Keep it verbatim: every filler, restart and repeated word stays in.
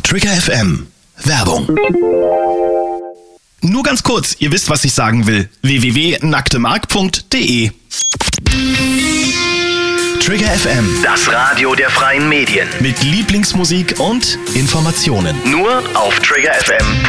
Trigger F M. Werbung. Nur ganz kurz, ihr wisst, was ich sagen will. w w w punkt nacktemark punkt de Trigger F M. Das Radio der freien Medien. Mit Lieblingsmusik und Informationen. Nur auf trigger f m punkt de.